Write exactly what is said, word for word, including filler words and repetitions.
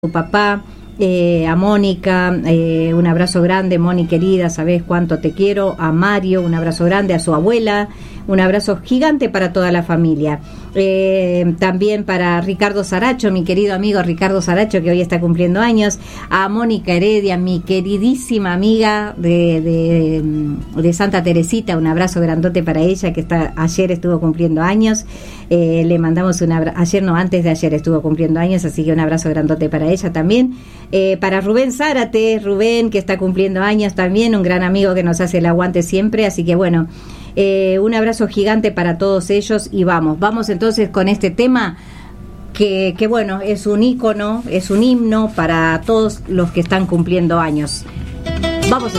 tu papá, eh, a Mónica, eh, un abrazo grande, Moni querida, sabes cuánto te quiero, a Mario, un abrazo grande, a su abuela, un abrazo gigante para toda la familia. Eh, también para Ricardo Saracho, mi querido amigo Ricardo Saracho, que hoy está cumpliendo años, a Mónica Heredia, mi queridísima amiga de, de, de Santa Teresita, un abrazo grandote para ella, que está ayer estuvo cumpliendo años. Eh, le mandamos un abrazo, ayer no, antes de ayer estuvo cumpliendo años, así que un abrazo grandote para ella también. Eh, para Rubén Zárate, Rubén, que está cumpliendo años también, un gran amigo que nos hace el aguante siempre, así que bueno, eh, un abrazo gigante para todos ellos y vamos, vamos entonces con este tema que, que bueno, es un ícono, es un himno para todos los que están cumpliendo años. Vamos.